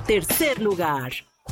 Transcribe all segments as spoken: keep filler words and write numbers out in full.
tercer lugar.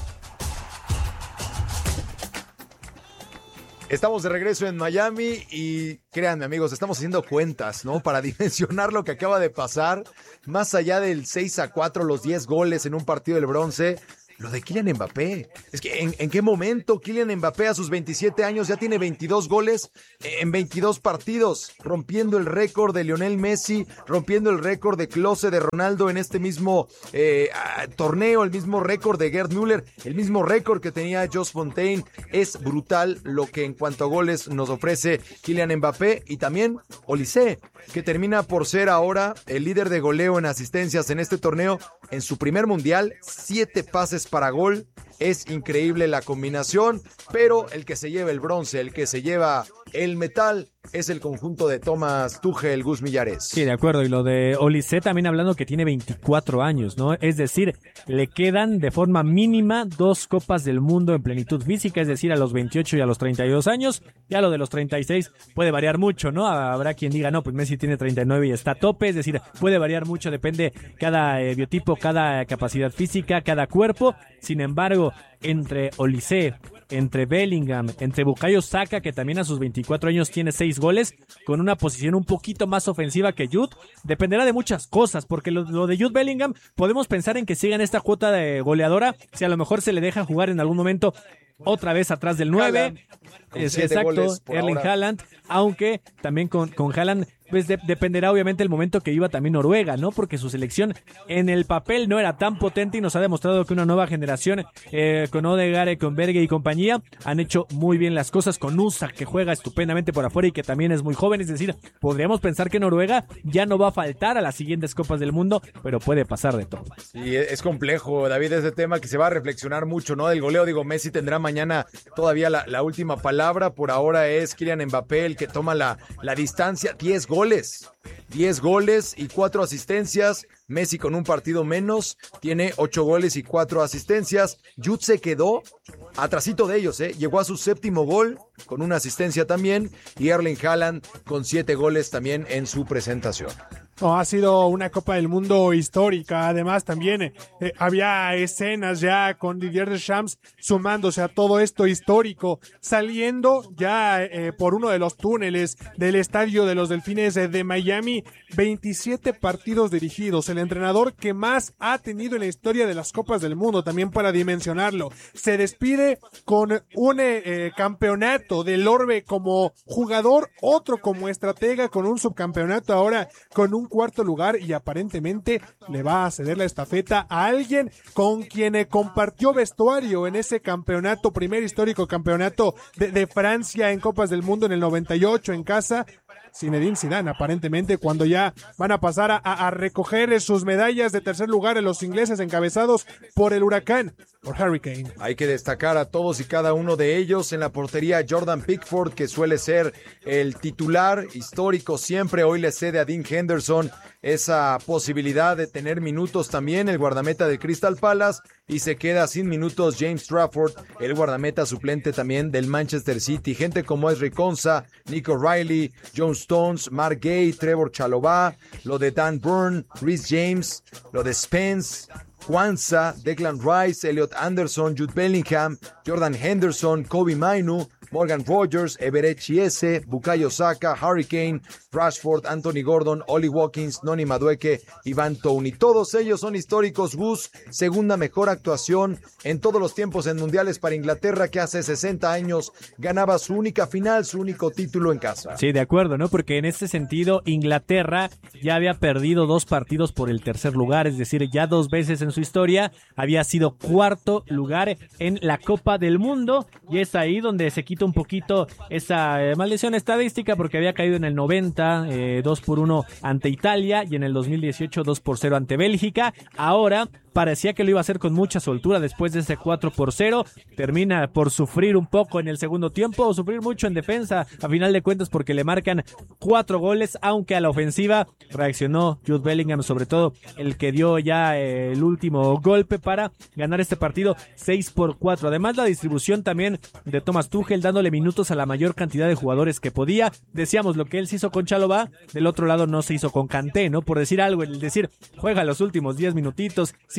Estamos de regreso en Miami y créanme amigos, estamos haciendo cuentas, ¿no? Para dimensionar lo que acaba de pasar, más allá del seis a cuatro, los diez goles en un partido del bronce. Lo de Kylian Mbappé, es que ¿en, en qué momento Kylian Mbappé a sus veintisiete años ya tiene veintidós goles en veintidós partidos, rompiendo el récord de Lionel Messi, rompiendo el récord de Klose, de Ronaldo en este mismo eh, torneo, el mismo récord de Gerd Müller, el mismo récord que tenía Jos Fontaine? Es brutal lo que en cuanto a goles nos ofrece Kylian Mbappé y también Olise, que termina por ser ahora el líder de goleo en asistencias en este torneo. En su primer mundial, siete pases para gol. Es increíble la combinación, pero el que se lleva el bronce, el que se lleva el metal, es el conjunto de Thomas Tuchel, Gus Millares. Sí, de acuerdo. Y lo de Olise también hablando que tiene veinticuatro años, ¿no? Es decir, le quedan de forma mínima dos Copas del Mundo en plenitud física, es decir, a los veintiocho y a los treinta y dos años. Ya lo de los treinta y seis puede variar mucho, ¿no? Habrá quien diga, no, pues Messi tiene treinta y nueve y está a tope, es decir, puede variar mucho, depende cada eh, biotipo, cada capacidad física, cada cuerpo. Sin embargo, entre Olise, entre Bellingham, entre Bukayo Saka, que también a sus veinticuatro años tiene seis goles, con una posición un poquito más ofensiva que Jude, dependerá de muchas cosas, porque lo, lo de Jude Bellingham, podemos pensar en que siga en esta cuota de goleadora, si a lo mejor se le deja jugar en algún momento otra vez atrás del nueve, es, exacto, Erling Haaland, aunque también con, con Haaland pues de, dependerá obviamente el momento que iba también Noruega, ¿no? Porque su selección en el papel no era tan potente y nos ha demostrado que una nueva generación eh, con Odegaard, con Berge y compañía han hecho muy bien las cosas, con Usa que juega estupendamente por afuera y que también es muy joven, es decir, podríamos pensar que Noruega ya no va a faltar a las siguientes Copas del Mundo, pero puede pasar de todo. Sí, es complejo, David, ese tema que se va a reflexionar mucho, ¿no? Del goleo, digo, Messi tendrá mañana todavía la, la última palabra, por ahora es Kylian Mbappé el que toma la, la distancia, diez goles. Goles, diez goles y cuatro asistencias. Messi con un partido menos tiene ocho goles y cuatro asistencias. Jude se quedó atrasito de ellos, ¿eh? Llegó a su séptimo gol con una asistencia también y Erling Haaland con siete goles también en su presentación. No, ha sido una Copa del Mundo histórica. Además, también eh, había escenas ya con Didier Deschamps sumándose a todo esto histórico, saliendo ya eh, por uno de los túneles del estadio de los Delfines de Miami. veintisiete partidos dirigidos. El entrenador que más ha tenido en la historia de las Copas del Mundo, también para dimensionarlo. Se despide con un eh, campeonato del Orbe como jugador, otro como estratega, con un subcampeonato ahora, con un cuarto lugar, y aparentemente le va a ceder la estafeta a alguien con quien compartió vestuario en ese campeonato, primer histórico campeonato de, de Francia en Copas del Mundo en el noventa y ocho en casa. Zinedine Zidane, aparentemente, cuando ya van a pasar a, a recoger sus medallas de tercer lugar en los ingleses encabezados por el Huracán, por Hurricane. Hay que destacar a todos y cada uno de ellos. En la portería, Jordan Pickford, que suele ser el titular histórico siempre, hoy le cede a Dean Henderson esa posibilidad de tener minutos también, el guardameta de Crystal Palace, y se queda sin minutos James Trafford, el guardameta suplente también del Manchester City. Gente como Ezri Konsa, Nico Riley, John Stones, Mark Gay, Trevor Chalobah, lo de Dan Burn, Reece James, lo de Spence, Kwanzaa, Declan Rice, Elliot Anderson, Jude Bellingham, Jordan Henderson, Kobe Mainu, Morgan Rogers, Everett Chiese, Bukayo Saka, Hurricane, Rashford, Anthony Gordon, Ollie Watkins, Noni Madueke, Ivan Toney. Todos ellos son históricos. Gus, segunda mejor actuación en todos los tiempos en mundiales para Inglaterra, que hace sesenta años ganaba su única final, su único título en casa. Sí, de acuerdo, ¿no? Porque en este sentido Inglaterra ya había perdido dos partidos por el tercer lugar, es decir, ya dos veces en su historia había sido cuarto lugar en la Copa del Mundo, y es ahí donde se quita un poquito esa eh, maldición estadística, porque había caído en el noventa, eh, dos por uno ante Italia, y en el dos mil dieciocho dos por cero ante Bélgica. Ahora parecía que lo iba a hacer con mucha soltura después de ese cuatro por cero, termina por sufrir un poco en el segundo tiempo, o sufrir mucho en defensa, a final de cuentas, porque le marcan cuatro goles, aunque a la ofensiva reaccionó Jude Bellingham, sobre todo el que dio ya eh, el último golpe para ganar este partido seis por cuatro. Además, la distribución también de Thomas Tuchel, dándole minutos a la mayor cantidad de jugadores que podía. Decíamos, lo que él se hizo con Chalobah, del otro lado no se hizo con Kanté, ¿no? Por decir algo, el decir, juega los últimos diez minutitos,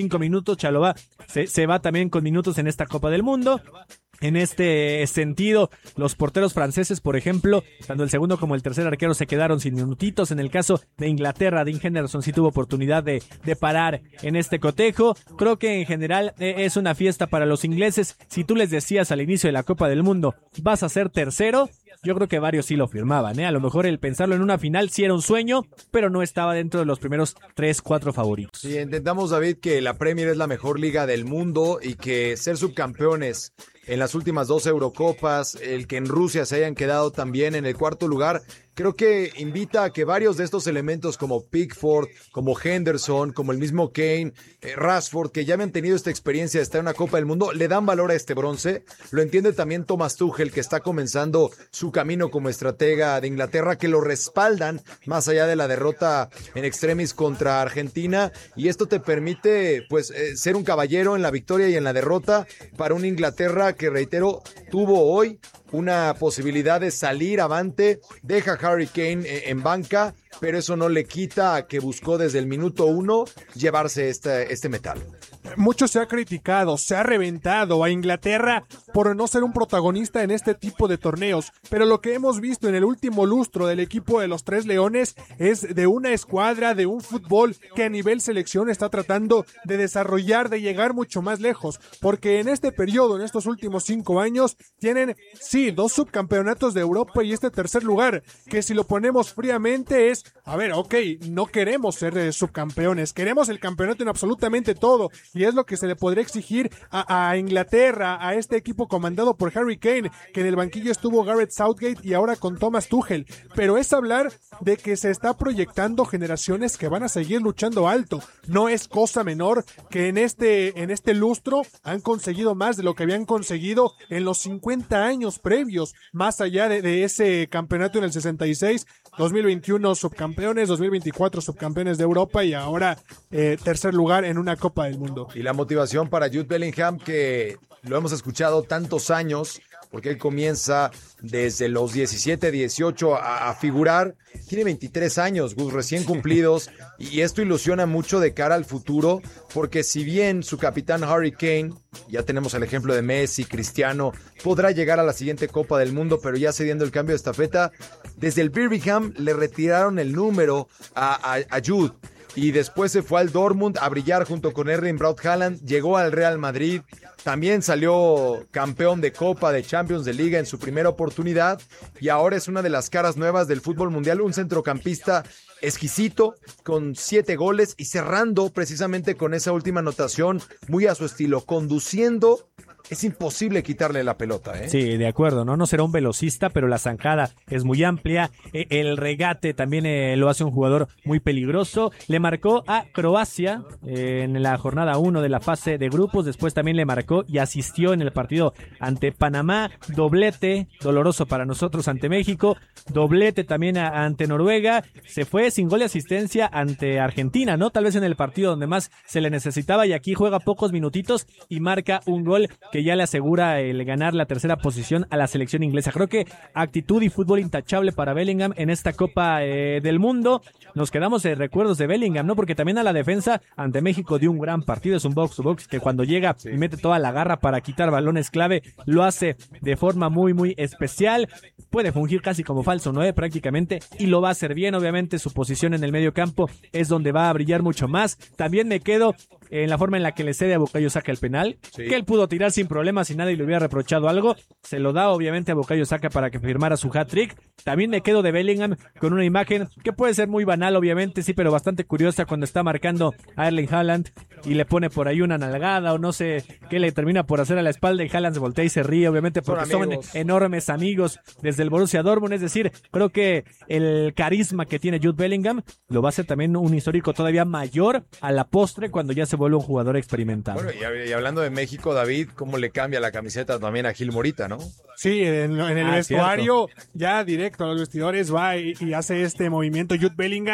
cinco minutos. Chalobah se, se va también con minutos en esta Copa del Mundo. En este sentido, los porteros franceses, por ejemplo, tanto el segundo como el tercer arquero se quedaron sin minutitos. En el caso de Inglaterra, Dean Henderson sí tuvo oportunidad de, de parar en este cotejo. Creo que en general eh, es una fiesta para los ingleses. Si tú les decías al inicio de la Copa del Mundo, vas a ser tercero, yo creo que varios sí lo firmaban, ¿eh? A lo mejor el pensarlo en una final sí era un sueño, pero no estaba dentro de los primeros tres, cuatro favoritos. Sí, entendamos, David, que la Premier es la mejor liga del mundo y que ser subcampeones en las últimas dos Eurocopas, el que en Rusia se hayan quedado también en el cuarto lugar, creo que invita a que varios de estos elementos como Pickford, como Henderson, como el mismo Kane, eh, Rashford, que ya habían tenido esta experiencia de estar en una Copa del Mundo, le dan valor a este bronce. Lo entiende también Thomas Tuchel, que está comenzando su camino como estratega de Inglaterra, que lo respaldan más allá de la derrota en extremis contra Argentina, y esto te permite pues eh, ser un caballero en la victoria y en la derrota para una Inglaterra que, reitero, tuvo hoy una posibilidad de salir avante. Deja a Harry Kane en banca, pero eso no le quita a que buscó desde el minuto uno llevarse este, este metal. Mucho se ha criticado, se ha reventado a Inglaterra por no ser un protagonista en este tipo de torneos, pero lo que hemos visto en el último lustro del equipo de los Tres Leones es de una escuadra, de un fútbol que a nivel selección está tratando de desarrollar, de llegar mucho más lejos, porque en este periodo, en estos últimos cinco años, tienen, sí, dos subcampeonatos de Europa y este tercer lugar, que si lo ponemos fríamente es, a ver, ok, no queremos ser eh, subcampeones, queremos el campeonato en absolutamente todo, y es lo que se le podría exigir a, a Inglaterra, a este equipo comandado por Harry Kane, que en el banquillo estuvo Gareth Southgate y ahora con Thomas Tuchel, pero es hablar de que se está proyectando generaciones que van a seguir luchando alto. No es cosa menor que en este, en este lustro han conseguido más de lo que habían conseguido en los cincuenta años previos, más allá de, de ese campeonato en el sesenta y seis, dos mil veintiuno subcampeones, dos mil veinticuatro subcampeones de Europa y ahora eh, tercer lugar en una Copa del Mundo. Y la motivación para Jude Bellingham, que lo hemos escuchado tantos años, porque él comienza desde los diecisiete, dieciocho a, a figurar. Tiene veintitrés años, Gus, recién cumplidos, y esto ilusiona mucho de cara al futuro, porque si bien su capitán Harry Kane, ya tenemos el ejemplo de Messi, Cristiano, podrá llegar a la siguiente Copa del Mundo, pero ya cediendo el cambio de estafeta, desde el Birmingham le retiraron el número a, a, a Jude. Y después se fue al Dortmund a brillar junto con Erling Braut Haaland, llegó al Real Madrid, también salió campeón de Copa, de Champions, de Liga en su primera oportunidad, y ahora es una de las caras nuevas del fútbol mundial, un centrocampista exquisito, con siete goles y cerrando precisamente con esa última anotación, muy a su estilo, conduciendo. Es imposible quitarle la pelota, ¿eh? Sí, de acuerdo, ¿no? No será un velocista, pero la zancada es muy amplia. Eh, el regate también eh, lo hace un jugador muy peligroso. Le marcó a Croacia eh, en la jornada uno de la fase de grupos. Después también le marcó y asistió en el partido ante Panamá. Doblete, doloroso para nosotros, ante México. Doblete también a, ante Noruega. Se fue sin gol de asistencia ante Argentina, ¿no? Tal vez en el partido donde más se le necesitaba, y aquí juega pocos minutitos y marca un gol que ya le asegura el ganar la tercera posición a la selección inglesa. Creo que actitud y fútbol intachable para Bellingham en esta Copa eh, del Mundo. Nos quedamos de recuerdos de Bellingham, ¿no? Porque también a la defensa ante México dio un gran partido. Es un box to box que cuando llega sí. y mete toda la garra para quitar balones clave, lo hace de forma muy, muy especial. Puede fungir casi como falso nueve prácticamente y lo va a hacer bien. Obviamente su posición en el medio campo es donde va a brillar mucho más. También me quedo en la forma en la que le cede a Bukayo Saka el penal, sí. que él pudo tirar sin problemas y nadie le hubiera reprochado algo. Se lo da obviamente a Bukayo Saka para que firmara su hat-trick. También me quedo de Bellingham con una imagen que puede ser muy banal obviamente, sí, pero bastante curiosa cuando está marcando a Erling Haaland y le pone por ahí una nalgada o no sé qué le termina por hacer a la espalda y Haaland se voltea y se ríe, obviamente porque son, son enormes amigos desde el Borussia Dortmund. Es decir, creo que el carisma que tiene Jude Bellingham lo va a hacer también un histórico todavía mayor a la postre cuando ya se vuelve un jugador experimentado. Bueno, y, y hablando de México, David, ¿cómo le cambia la camiseta también a Gil Morita, no? Sí, en, en el ah, vestuario, cierto. Ya directo a los vestidores va y, y hace este movimiento Jude Bellingham,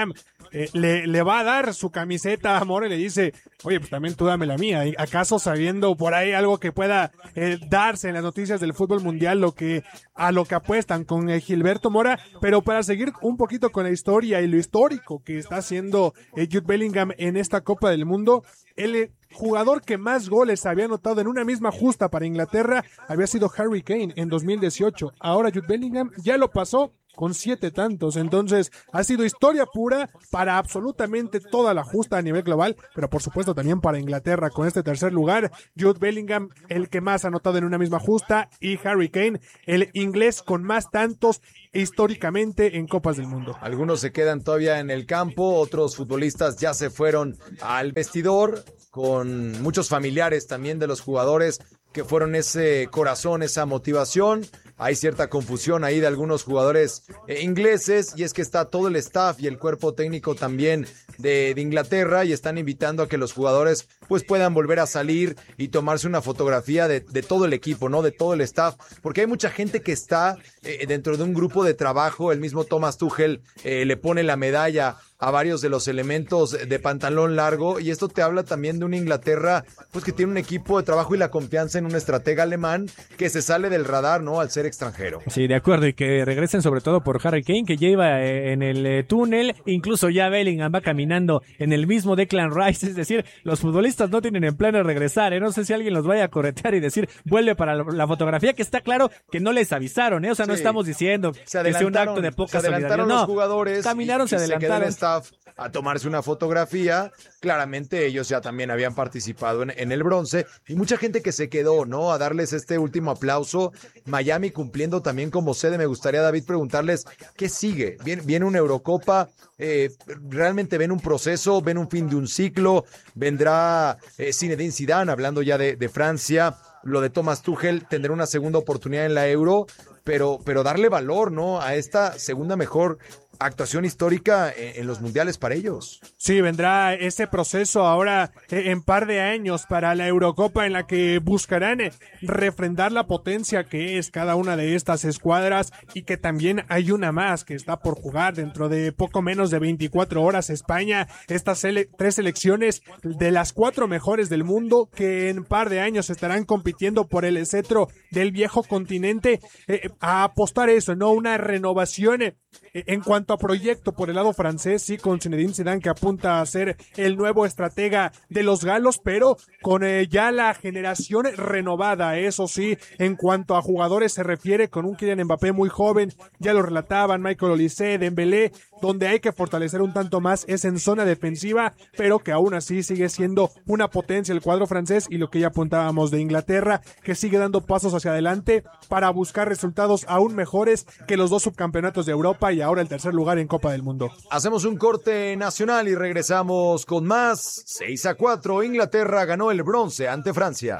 eh, le, le va a dar su camiseta a Mora y le dice, oye, pues también tú dame la mía. ¿Acaso sabiendo por ahí algo que pueda eh, darse en las noticias del fútbol mundial lo que a lo que apuestan con eh, Gilberto Mora? Pero para seguir un poquito con la historia y lo histórico que está haciendo eh, Jude Bellingham en esta Copa del Mundo, el jugador que más goles había anotado en una misma justa para Inglaterra había sido Harry Kane en dos mil dieciocho. Ahora Jude Bellingham ya lo pasó con siete tantos. Entonces ha sido historia pura para absolutamente toda la justa a nivel global, pero por supuesto también para Inglaterra con este tercer lugar. Jude Bellingham, el que más ha anotado en una misma justa, y Harry Kane, el inglés con más tantos históricamente en Copas del Mundo. Algunos se quedan todavía en el campo, otros futbolistas ya se fueron al vestidor, con muchos familiares también de los jugadores que fueron ese corazón, esa motivación. Hay cierta confusión ahí de algunos jugadores eh, ingleses, y es que está todo el staff y el cuerpo técnico también de, de Inglaterra, y están invitando a que los jugadores pues puedan volver a salir y tomarse una fotografía de, de todo el equipo, ¿no? De todo el staff, porque hay mucha gente que está eh, dentro de un grupo de trabajo. El mismo Thomas Tuchel eh, le pone la medalla a varios de los elementos de pantalón largo, y esto te habla también de una Inglaterra pues que tiene un equipo de trabajo y la confianza en un estratega alemán que se sale del radar, ¿no? Al ser extranjero. Sí, de acuerdo, y que regresen sobre todo por Harry Kane, que ya iba en el eh, túnel, incluso ya Bellingham va caminando en el mismo Declan Rice, es decir, los futbolistas no tienen en plan de regresar, ¿eh? No sé si alguien los vaya a corretear y decir, vuelve para la, la fotografía, que está claro que no les avisaron, ¿eh? O sea, no sí. estamos diciendo que sea un acto de poca se adelantaron solidaridad. Los no, jugadores caminaron, y, se y adelantaron. Se a tomarse una fotografía. Claramente ellos ya también habían participado en, en el bronce, y mucha gente que se quedó, ¿no? A darles este último aplauso. Miami cumpliendo también como sede. Me gustaría, David, preguntarles ¿qué sigue? Viene, viene una Eurocopa, eh, realmente ven un proceso, ven un fin de un ciclo, vendrá eh, Zinedine Zidane, hablando ya de, de Francia, lo de Thomas Tuchel, tendrá una segunda oportunidad en la Euro, pero, pero darle valor, ¿no? A esta segunda mejor actuación histórica en, en los mundiales para ellos. Sí, vendrá ese proceso ahora eh, en par de años para la Eurocopa, en la que buscarán eh, refrendar la potencia que es cada una de estas escuadras, y que también hay una más que está por jugar dentro de poco menos de veinticuatro horas. España, estas sele- tres selecciones de las cuatro mejores del mundo, que en par de años estarán compitiendo por el cetro del viejo continente, eh, a apostar eso, ¿no? Una renovación eh, en cuanto a proyecto por el lado francés, sí, con Zinedine Zidane, que apunta a ser el nuevo estratega de los galos, pero con eh, ya la generación renovada, eso sí, en cuanto a jugadores se refiere, con un Kylian Mbappé muy joven, ya lo relataban, Michael Olise, Dembélé. Donde hay que fortalecer un tanto más es en zona defensiva, pero que aún así sigue siendo una potencia el cuadro francés, y lo que ya apuntábamos de Inglaterra, que sigue dando pasos hacia adelante para buscar resultados aún mejores que los dos subcampeonatos de Europa y ahora el tercer lugar en Copa del Mundo. Hacemos un corte nacional y regresamos con más. seis a cuatro, Inglaterra ganó el bronce ante Francia.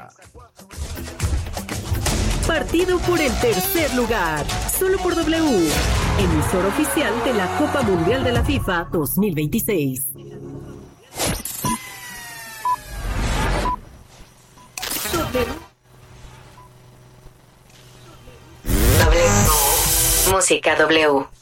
Partido por el tercer lugar, solo por W, emisor oficial de la Copa Mundial de la FIFA dos mil veintiséis. W. Música W.